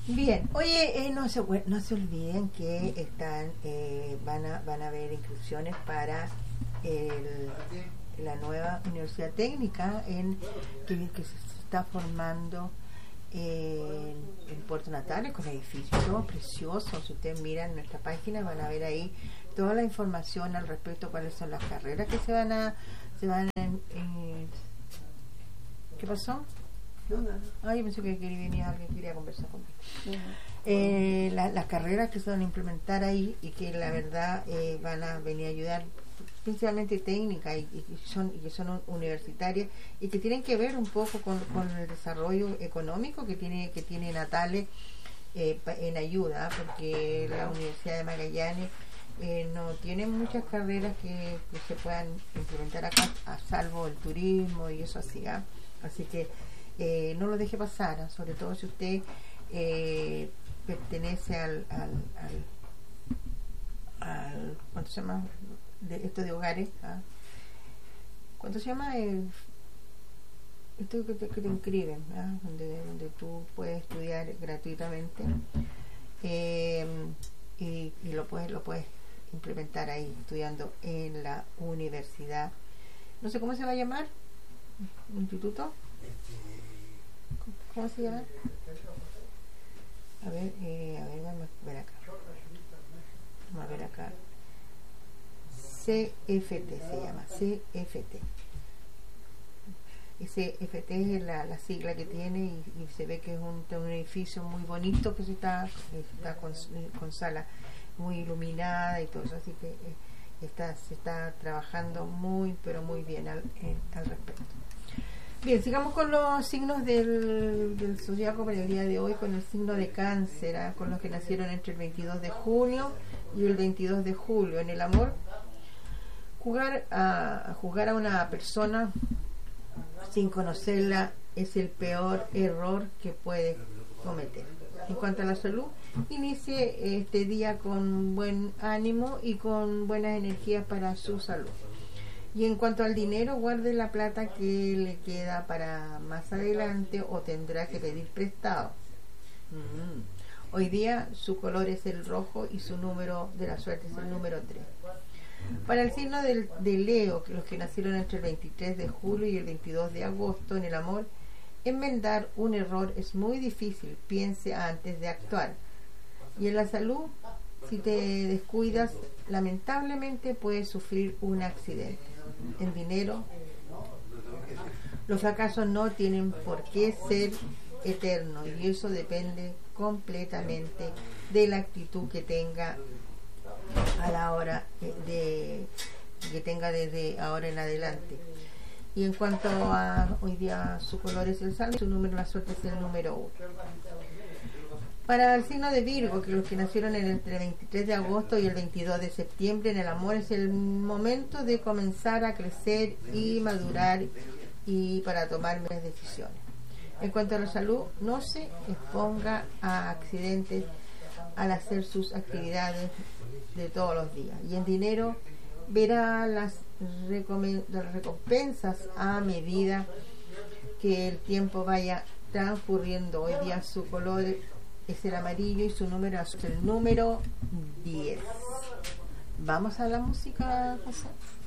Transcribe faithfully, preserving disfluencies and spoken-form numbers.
Bien, oye, eh, no se hue- no se olviden que están eh, van a van a haber inscripciones para el- la nueva universidad técnica en que, que se está formando en, en Puerto Natales, con edificios todos preciosos. Si ustedes miran nuestra página van a ver ahí toda la información al respecto, cuáles son las carreras que se van a se van a, eh, ¿qué pasó? No, nada. Ay, yo pensé que quería venir alguien que quería conversar conmigo. No. Eh, la- las carreras que se van a implementar ahí y que la verdad eh, van a venir a ayudar, principalmente técnicas y, y que son y que son un- universitarias y que tienen que ver un poco con, con el desarrollo económico que tiene que tiene Natales eh, pa- en ayuda, porque la Universidad de Magallanes eh, no tiene muchas carreras que, que se puedan implementar acá, a salvo el turismo y eso así, ¿ah? Así que eh, no lo deje pasar, ¿ah? Sobre todo si usted eh, pertenece al, al, al, al ¿cuánto se llama? De, esto de hogares, ¿ah? ¿Cuánto se llama? El, esto que te, que te inscriben, ¿ah? donde, donde tú puedes estudiar gratuitamente eh, y, y lo puedes lo puedes implementar ahí estudiando en la universidad, no sé cómo se va a llamar, instituto, ¿cómo se llama? A ver, eh, a ver, vamos a ver acá. Vamos a ver acá. C F T se llama, C F T. C F T es la, la sigla que tiene y, y se ve que es un, un edificio muy bonito que se está, está con, con sala muy iluminada y todo eso, así que eh, está, se está trabajando muy, pero muy bien al, eh, al respecto. Bien, sigamos con los signos del, del zodiaco para el día de hoy, con el signo de Cáncer, ¿eh? Con los que nacieron entre el veintidós de junio y el veintidós de julio. En el amor, jugar a, a juzgar a una persona sin conocerla es el peor error que puede cometer. En cuanto a la salud, inicie este día con buen ánimo y con buenas energías para su salud. Y en cuanto al dinero, guarde la plata que le queda para más adelante o tendrá que pedir prestado. Mm. Hoy día su color es el rojo y su número de la suerte es el número tres. Para el signo del, de Leo, que los que nacieron entre el veintitrés de julio y el veintidós de agosto, en el amor, enmendar un error es muy difícil, piense antes de actuar. Y en la salud, si te descuidas, lamentablemente puedes sufrir un accidente. En dinero, los fracasos no tienen por qué ser eternos y eso depende completamente de la actitud que tenga a la hora de, de que tenga desde ahora en adelante. Y en cuanto a hoy día, su color es el sal, su número de la suerte es el número uno. Para el signo de Virgo, que los que nacieron en entre el veintitrés de agosto y el veintidós de septiembre, en el amor es el momento de comenzar a crecer y madurar y para tomar mejores decisiones. En cuanto a la salud, no se exponga a accidentes al hacer sus actividades de todos los días. Y en dinero, verá las, recom- las recompensas a medida que el tiempo vaya transcurriendo. Hoy día su color es el amarillo y su número es el número diez. Vamos a la música, José.